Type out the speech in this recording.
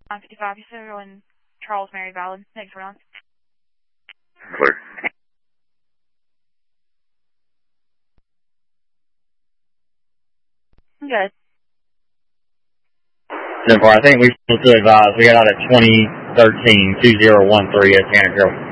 955, you said in Charles Mary Valid. Next round. Clear. Good. 10-4, I think we still to advise. We got out at 2013, 2013 at Tanner Grove.